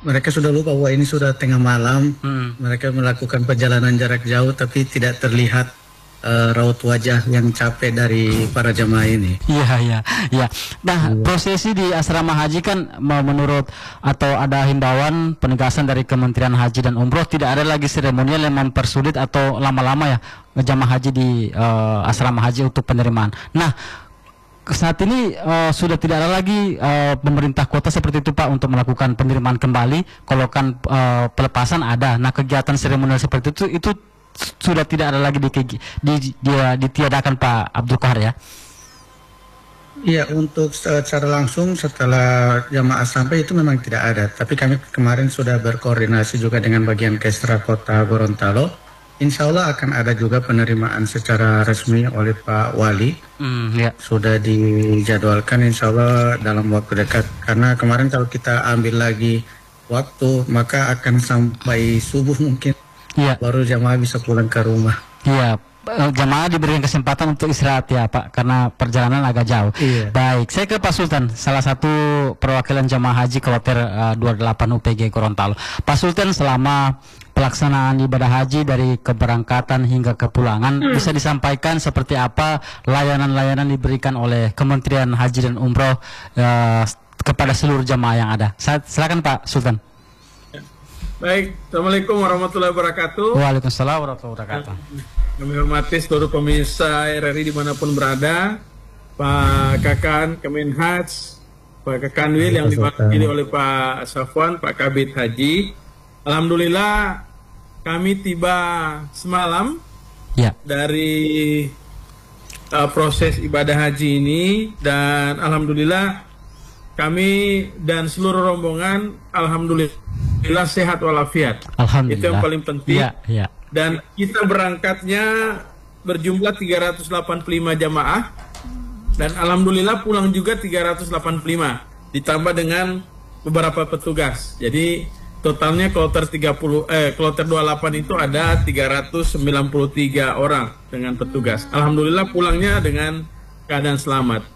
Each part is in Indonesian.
mereka sudah lupa bahwa ini sudah tengah malam. Hmm. Mereka melakukan perjalanan jarak jauh tapi tidak terlihat raut wajah yang capek dari para jamaah ini. Iya. Nah, prosesi di asrama haji kan menurut atau ada himbauan penegasan dari Kementerian Haji dan Umroh, tidak ada lagi seremonial yang mempersulit atau lama-lama ya jamaah haji di asrama haji untuk penerimaan. Nah, saat ini sudah tidak ada lagi pemerintah kota seperti itu Pak untuk melakukan penerimaan kembali. Kalau kan pelepasan ada. Nah, kegiatan seremonial seperti itu sudah tidak ada lagi ditiadakan Pak Abdul Qahar ya? Iya, untuk secara langsung setelah jamaah sampai itu memang tidak ada. Tapi kami kemarin sudah berkoordinasi juga dengan bagian Kesra Kota Gorontalo. Insya Allah akan ada juga penerimaan secara resmi oleh Pak Wali. Sudah dijadwalkan insya Allah dalam waktu dekat. Karena kemarin kalau kita ambil lagi waktu, maka akan sampai subuh mungkin. Iya. Baru jamaah bisa pulang ke rumah. Iya, jamaah diberikan kesempatan untuk istirahat ya Pak, karena perjalanan agak jauh. Iya. Baik, saya ke Pak Sultan, salah satu perwakilan jamaah haji Kloter 28 UPG Gorontalo. Pak Sultan, selama pelaksanaan ibadah haji dari keberangkatan hingga kepulangan, bisa disampaikan seperti apa layanan-layanan diberikan oleh Kementerian Haji dan Umroh kepada seluruh jamaah yang ada. Silakan Pak Sultan. Baik, Assalamualaikum warahmatullahi wabarakatuh. Waalaikumsalam warahmatullahi wabarakatuh. Kami hormati seluruh pemirsa RRI dimanapun berada, Pak Kakan Kemenhaj, Pak Kakanwil yang diwakili oleh Pak Safwan, Pak Kabid Haji. Alhamdulillah kami tiba semalam dari proses ibadah haji ini, dan alhamdulillah kami dan seluruh rombongan alhamdulillah sehat walafiat. Itu yang paling penting. Dan kita berangkatnya berjumlah 385 jamaah, dan alhamdulillah pulang juga 385 ditambah dengan beberapa petugas. Jadi totalnya kloter 28 itu ada 393 orang dengan petugas. Alhamdulillah pulangnya dengan keadaan selamat.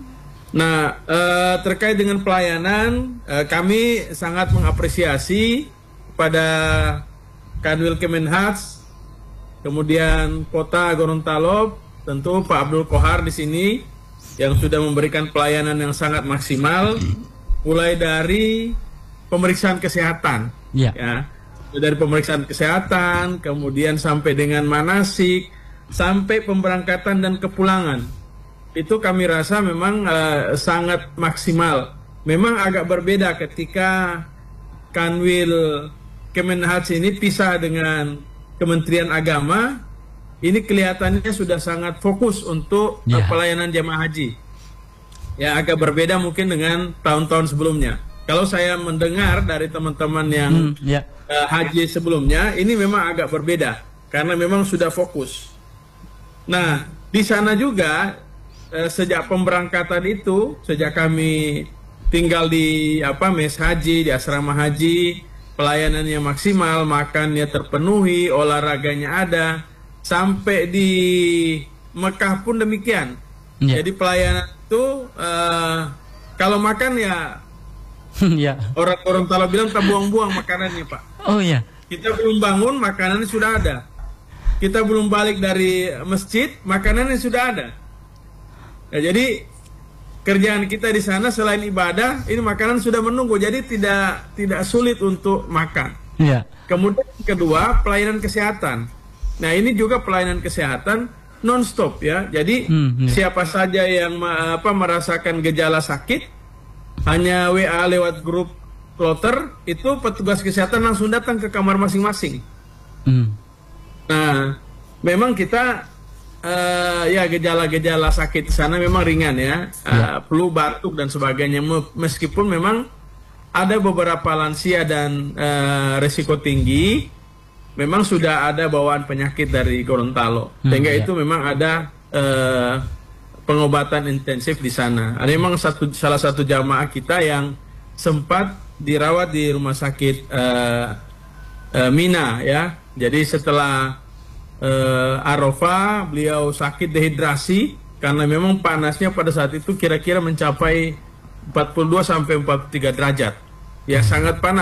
Nah, terkait dengan pelayanan, kami sangat mengapresiasi pada Kanwil Kemenhaj, kemudian Kota Gorontalo, tentu Pak Abdul Qahar di sini yang sudah memberikan pelayanan yang sangat maksimal, mulai dari pemeriksaan kesehatan, ya, dari pemeriksaan kesehatan, kemudian sampai dengan manasik, sampai pemberangkatan dan kepulangan. Itu kami rasa memang sangat maksimal. Memang agak berbeda ketika Kanwil Kemenhaj ini pisah dengan Kementerian Agama. Ini kelihatannya sudah sangat fokus untuk pelayanan jamaah haji. Ya, agak berbeda mungkin dengan tahun-tahun sebelumnya. Kalau saya mendengar dari teman-teman yang haji sebelumnya, ini memang agak berbeda karena memang sudah fokus. Nah, di sana juga sejak pemberangkatan itu, sejak kami tinggal di mes haji, di asrama haji, pelayanannya maksimal, makannya terpenuhi, olahraganya ada, sampai di Mekah pun demikian. Jadi pelayanan itu kalau makan ya orang Gorontalo bilang tak buang-buang makanannya Pak. Oh iya. Kita belum bangun makanannya sudah ada. Kita belum balik dari masjid makanannya sudah ada. Ya, jadi kerjaan kita di sana selain ibadah, ini makanan sudah menunggu, jadi tidak sulit untuk makan. Kemudian kedua, pelayanan kesehatan. Nah, ini juga pelayanan kesehatan non-stop ya. Jadi siapa saja yang merasakan gejala sakit, hanya WA lewat grup kloter, itu petugas kesehatan langsung datang ke kamar masing-masing. Nah, memang kita ya gejala-gejala sakit di sana memang ringan ya, flu, batuk dan sebagainya. Meskipun memang ada beberapa lansia dan resiko tinggi, memang sudah ada bawaan penyakit dari Gorontalo, sehingga itu memang ada pengobatan intensif di sana. Ada memang salah satu jamaah kita yang sempat dirawat di rumah sakit Mina ya. Jadi setelah Arafah beliau sakit dehidrasi karena memang panasnya pada saat itu kira-kira mencapai 42 sampai 43 derajat. Ya sangat panas.